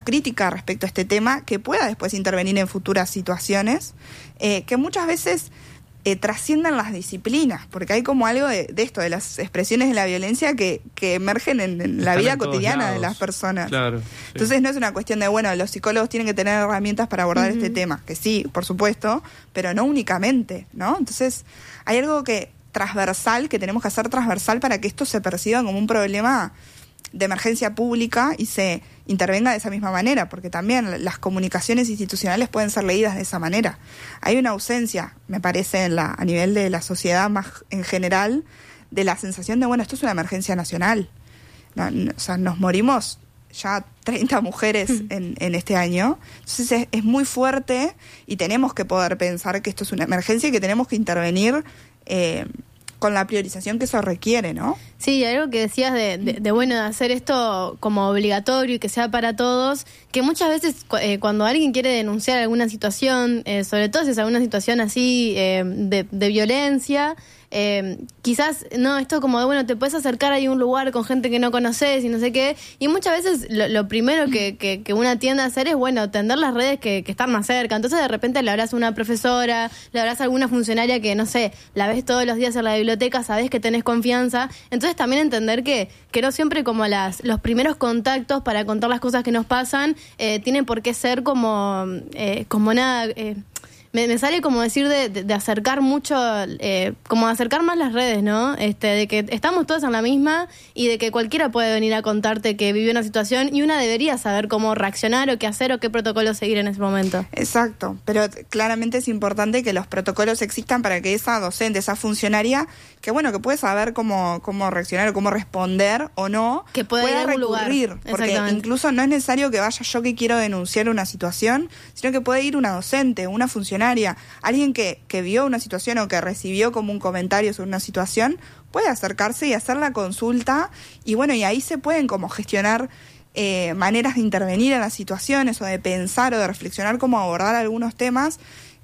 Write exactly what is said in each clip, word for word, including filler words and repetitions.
autocrítica respecto a este tema, que pueda después intervenir en futuras situaciones, eh, que muchas veces eh, trasciendan las disciplinas, porque hay como algo de, de esto, de las expresiones de la violencia que, que emergen en, en la vida cotidiana lados de las personas. Claro, sí. Entonces no es una cuestión de, bueno, los psicólogos tienen que tener herramientas para abordar uh-huh. este tema, que sí, por supuesto, pero no únicamente, ¿no? Entonces hay algo que transversal, que tenemos que hacer transversal para que esto se perciba como un problema de emergencia pública y se intervenga de esa misma manera, porque también las comunicaciones institucionales pueden ser leídas de esa manera. Hay una ausencia, me parece, en la, a nivel de la sociedad más en general, de la sensación de, bueno, esto es una emergencia nacional. No, no, o sea, nos morimos ya treinta mujeres en, en este año. Entonces es, es muy fuerte y tenemos que poder pensar que esto es una emergencia y que tenemos que intervenir eh, con la priorización que eso requiere, ¿no? Sí, algo que decías de, de, de, bueno, de hacer esto como obligatorio y que sea para todos, que muchas veces eh, cuando alguien quiere denunciar alguna situación, eh, sobre todo si es alguna situación así eh, de, de violencia, eh, quizás, no, esto como de, bueno, te puedes acercar ahí a un lugar con gente que no conoces y no sé qué, y muchas veces lo, lo primero que, que, que una tiende a hacer es, bueno, tender las redes que, que están más cerca. Entonces de repente le hablas a una profesora, le hablas a alguna funcionaria que, no sé, la ves todos los días en la biblioteca, sabés que tenés confianza. Entonces también entender que, que no siempre como las los primeros contactos para contar las cosas que nos pasan eh, tienen por qué ser como, eh, como nada... Eh, Me, me sale como decir de, de, de acercar mucho, eh, como acercar más las redes, ¿no? Este, de que estamos todos en la misma y de que cualquiera puede venir a contarte que vivió una situación y una debería saber cómo reaccionar o qué hacer o qué protocolo seguir en ese momento. Exacto, pero claramente es importante que los protocolos existan para que esa docente, esa funcionaria, que bueno, que puede saber cómo, cómo reaccionar o cómo responder o no, que pueda, pueda ir a recurrir, lugar. Porque incluso no es necesario que vaya yo que quiero denunciar una situación, sino que puede ir una docente, una funcionaria, alguien que, que vio una situación o que recibió como un comentario sobre una situación, puede acercarse y hacer la consulta y bueno, y ahí se pueden como gestionar eh, maneras de intervenir en las situaciones o de pensar o de reflexionar cómo abordar algunos temas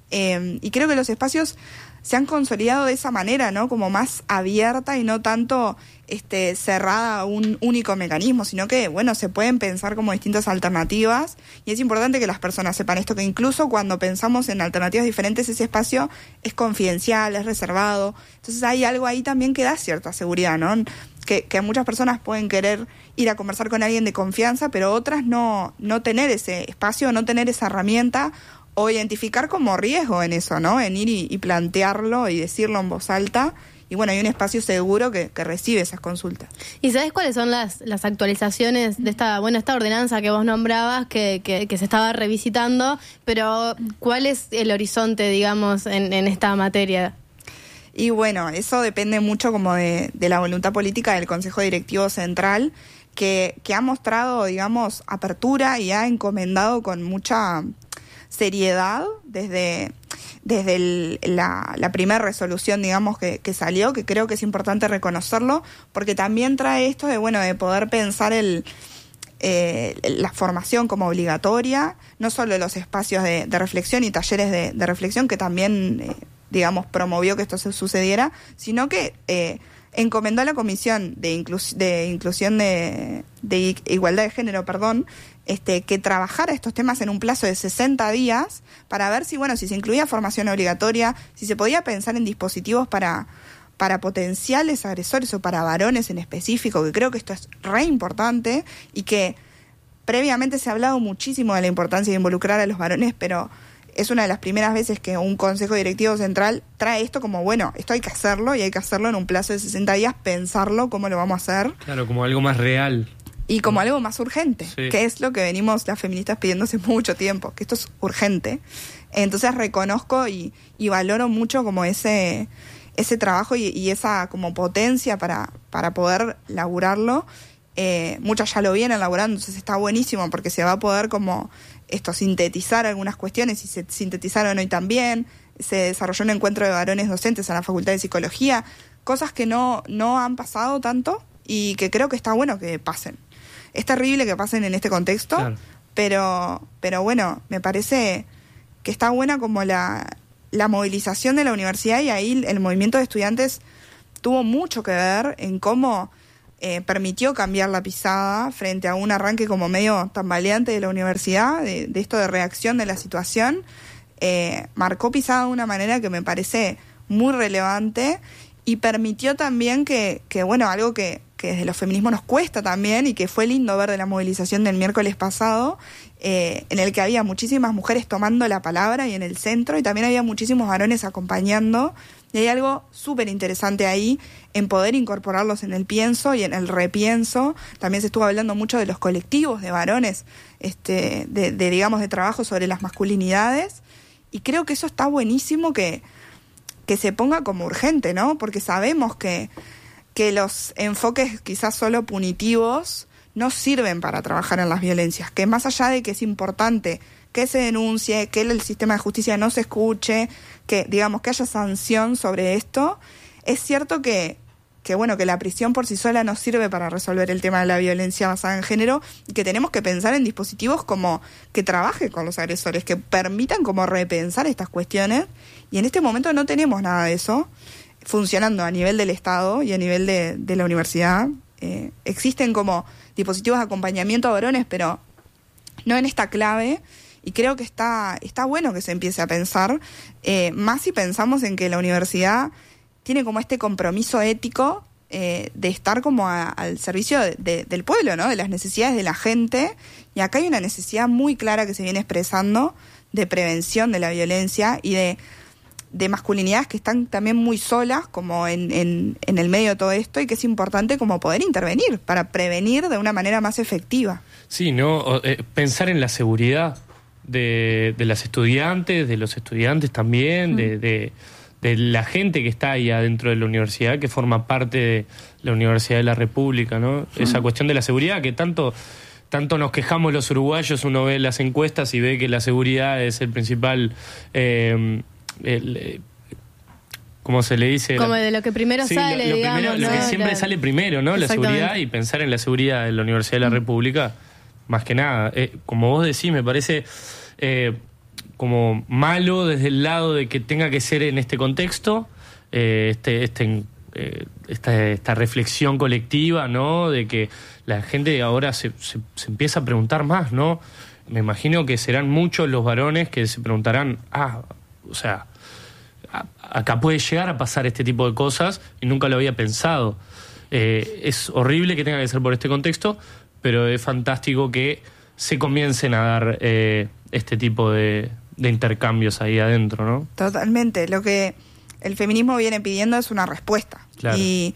eh, y creo que los espacios se han consolidado de esa manera, ¿no? Como más abierta y no tanto este, cerrada a un único mecanismo, sino que, bueno, se pueden pensar como distintas alternativas y es importante que las personas sepan esto, que incluso cuando pensamos en alternativas diferentes, ese espacio es confidencial, es reservado. Entonces hay algo ahí también que da cierta seguridad, ¿no? Que, que muchas personas pueden querer ir a conversar con alguien de confianza, pero otras no, no tener ese espacio, no tener esa herramienta o identificar como riesgo en eso, ¿no? En ir y, y plantearlo y decirlo en voz alta. Y bueno, hay un espacio seguro que, que recibe esas consultas. ¿Y sabes cuáles son las, las actualizaciones de esta, bueno, esta ordenanza que vos nombrabas, que, que, que se estaba revisitando? Pero, ¿cuál es el horizonte, digamos, en, en esta materia? Y bueno, eso depende mucho como de, de la voluntad política del Consejo Directivo Central, que, que ha mostrado, digamos, apertura y ha encomendado con mucha seriedad desde, desde el, la, la primera resolución, digamos, que, que salió, que creo que es importante reconocerlo, porque también trae esto de, bueno, de poder pensar el, eh, la formación como obligatoria, no solo los espacios de, de reflexión y talleres de, de reflexión, que también, eh, digamos, promovió que esto se sucediera, sino que eh, encomendó a la Comisión de, Inclus- de Inclusión de, de Igualdad de Género, perdón, Este, que trabajara estos temas en un plazo de sesenta días para ver si, bueno, si se incluía formación obligatoria, si se podía pensar en dispositivos para, para potenciales agresores o para varones en específico, que creo que esto es re importante y que previamente se ha hablado muchísimo de la importancia de involucrar a los varones, pero es una de las primeras veces que un Consejo Directivo Central trae esto como, bueno, esto hay que hacerlo y hay que hacerlo en un plazo de sesenta días, pensarlo, cómo lo vamos a hacer. Claro, como algo más real. Y como algo más urgente, sí. Que es lo que venimos las feministas pidiendo hace mucho tiempo, que esto es urgente. Entonces reconozco y, y valoro mucho como ese ese trabajo y, y esa como potencia para, para poder laburarlo. Eh, muchas ya lo vienen laburando, entonces está buenísimo porque se va a poder como esto sintetizar algunas cuestiones y se sintetizaron hoy también. Se desarrolló un encuentro de varones docentes en la Facultad de Psicología, cosas que no, no han pasado tanto y que creo que está bueno que pasen. Es terrible que pasen en este contexto, claro. pero, pero bueno, me parece que está buena como la, la movilización de la universidad y ahí el movimiento de estudiantes tuvo mucho que ver en cómo eh, permitió cambiar la pisada frente a un arranque como medio tambaleante de la universidad, de, de esto de reacción de la situación. Eh, marcó pisada de una manera que me parece muy relevante y permitió también que, que bueno, algo que, que desde los feminismos nos cuesta también y que fue lindo ver de la movilización del miércoles pasado, eh, en el que había muchísimas mujeres tomando la palabra y en el centro, y también había muchísimos varones acompañando, y hay algo súper interesante ahí en poder incorporarlos en el pienso y en el repienso. También se estuvo hablando mucho de los colectivos de varones, este, de, de digamos, de trabajo sobre las masculinidades, y creo que eso está buenísimo que que se ponga como urgente, ¿no? Porque sabemos que, que los enfoques quizás solo punitivos no sirven para trabajar en las violencias, que más allá de que es importante que se denuncie, que el sistema de justicia no se escuche, que digamos que haya sanción sobre esto, es cierto que, que bueno, que la prisión por sí sola no sirve para resolver el tema de la violencia basada en género, y que tenemos que pensar en dispositivos como que trabaje con los agresores, que permitan como repensar estas cuestiones. Y en este momento no tenemos nada de eso funcionando a nivel del Estado y a nivel de, de la universidad. Eh, existen como dispositivos de acompañamiento a varones, pero no en esta clave, y creo que está, está bueno que se empiece a pensar, eh, más si pensamos en que la universidad tiene como este compromiso ético eh, de estar como a, al servicio de, de, del pueblo, ¿no? De las necesidades de la gente, y acá hay una necesidad muy clara que se viene expresando de prevención de la violencia y de de masculinidades que están también muy solas como en, en, en el medio de todo esto, y que es importante como poder intervenir para prevenir de una manera más efectiva. Sí, ¿no? O, eh, pensar en la seguridad de, de las estudiantes, de los estudiantes también, mm. de, de, de la gente que está ahí adentro de la universidad, que forma parte de la Universidad de la República, ¿no? Mm. Esa cuestión de la seguridad que tanto... Tanto nos quejamos los uruguayos, uno ve las encuestas y ve que la seguridad es el principal... Eh, El, ¿cómo se le dice? Como de lo que primero sí, sale, lo, lo digamos. Primero, ¿no? Lo que siempre la... sale primero, ¿no? La seguridad, y pensar en la seguridad de la Universidad de la República, más que nada. Eh, como vos decís, me parece eh, como malo desde el lado de que tenga que ser en este contexto, eh, este, este, eh, esta, esta reflexión colectiva, ¿no? De que la gente ahora se, se, se empieza a preguntar más, ¿no? Me imagino que serán muchos los varones que se preguntarán, ah, o sea, a, acá puede llegar a pasar este tipo de cosas y nunca lo había pensado. Eh, es horrible que tenga que ser por este contexto, pero es fantástico que se comiencen a dar eh, este tipo de, de intercambios ahí adentro, ¿no? Totalmente. Lo que el feminismo viene pidiendo es una respuesta. Claro. Y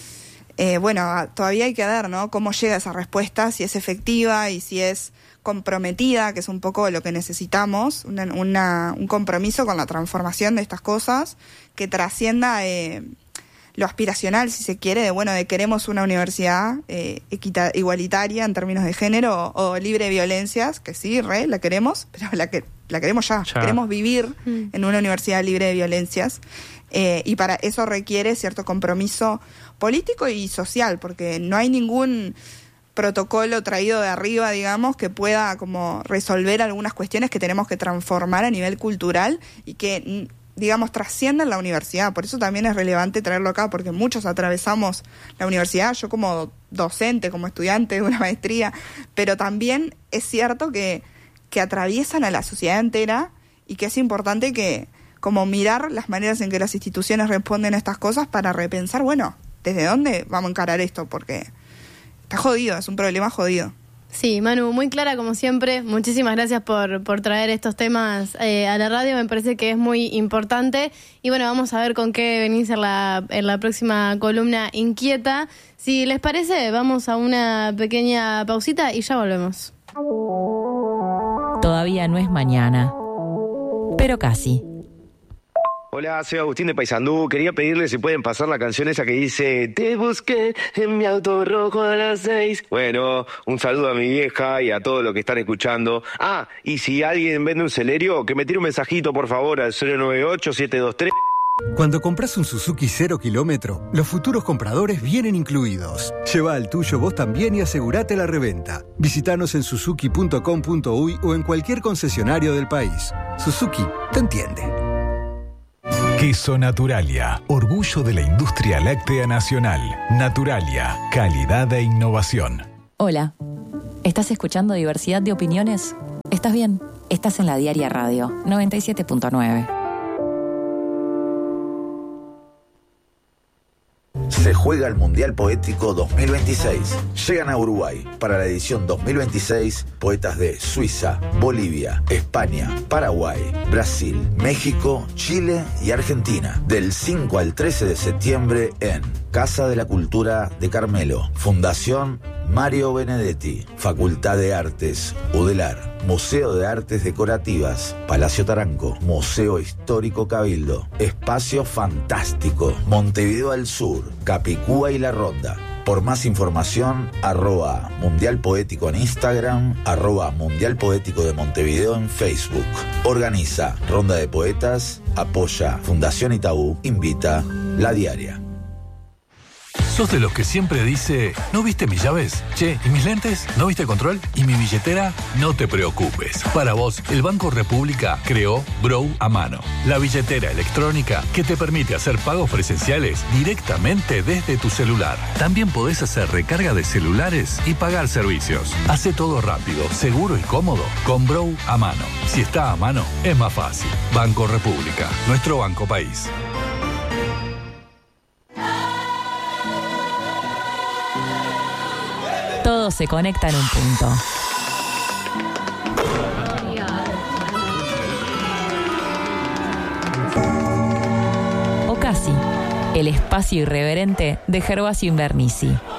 eh, bueno, todavía hay que ver, ¿no? Cómo llega esa respuesta, si es efectiva y si es comprometida, que es un poco lo que necesitamos, una, una, un compromiso con la transformación de estas cosas que trascienda eh, lo aspiracional, si se quiere, de bueno, de queremos una universidad eh, equita, igualitaria en términos de género o, o libre de violencias, que sí, re, la queremos, pero la que la queremos ya, ya. Queremos vivir mm. en una universidad libre de violencias, eh, y para eso requiere cierto compromiso político y social, porque no hay ningún protocolo traído de arriba, digamos, que pueda como resolver algunas cuestiones que tenemos que transformar a nivel cultural y que, digamos, trascienden la universidad. Por eso también es relevante traerlo acá, porque muchos atravesamos la universidad, yo como docente, como estudiante de una maestría, pero también es cierto que, que atraviesan a la sociedad entera, y que es importante que como mirar las maneras en que las instituciones responden a estas cosas para repensar, bueno, ¿desde dónde vamos a encarar esto? Porque está jodido, es un problema jodido. Sí, Manu, muy clara como siempre. Muchísimas gracias por, por traer estos temas eh, a la radio. Me parece que es muy importante. Y bueno, vamos a ver con qué venís en la, en la próxima columna inquieta. Si les parece, vamos a una pequeña pausita y ya volvemos. Todavía no es mañana, pero casi. Hola, soy Agustín de Paysandú. Quería pedirle si pueden pasar la canción esa que dice te busqué en mi auto rojo a las seis. Bueno, un saludo a mi vieja y a todos los que están escuchando. Ah, y si alguien vende un Celerio, que me tire un mensajito por favor al cero nueve ocho siete dos tres. Cuando compras un Suzuki cero kilómetro, los futuros compradores vienen incluidos. Lleva al tuyo vos también y asegurate la reventa. Visítanos en suzuki punto com punto uy o en cualquier concesionario del país. Suzuki te entiende. Queso Naturalia, orgullo de la industria láctea nacional. Naturalia, calidad e innovación. Hola, ¿estás escuchando Diversidad de Opiniones? ¿Estás bien? Estás en la Diaria Radio, noventa y siete punto nueve. Se juega el Mundial Poético dos mil veintiséis. Llegan a Uruguay para la edición dos mil veintiséis poetas de Suiza, Bolivia, España, Paraguay, Brasil, México, Chile y Argentina. Del cinco al trece de septiembre en Casa de la Cultura de Carmelo, Fundación Mario Benedetti, Facultad de Artes, UDELAR, Museo de Artes Decorativas, Palacio Taranco, Museo Histórico Cabildo, Espacio Fantástico, Montevideo al Sur, Capicúa y La Ronda. Por más información, arroba Mundial Poético en Instagram, arroba Mundial Poético de Montevideo en Facebook. Organiza Ronda de Poetas, apoya Fundación Itaú, invita La Diaria. ¿Sos de los que siempre dice, ¿no viste mis llaves? Che, ¿y mis lentes? ¿No viste control? ¿Y mi billetera? No te preocupes. Para vos, el Banco República creó Brow a mano, la billetera electrónica que te permite hacer pagos presenciales directamente desde tu celular. También podés hacer recarga de celulares y pagar servicios. Hace todo rápido, seguro y cómodo con Brow a mano. Si está a mano, es más fácil. Banco República, nuestro banco país. Todo se conecta en un punto. O casi. El espacio irreverente de Gervasio Invernizzi.